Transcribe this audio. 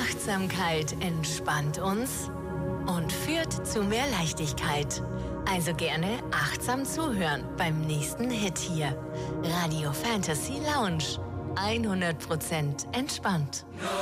Achtsamkeit entspannt uns und führt zu mehr Leichtigkeit. Also gerne achtsam zuhören beim nächsten Hit hier. Radio Fantasy Lounge. 100% entspannt.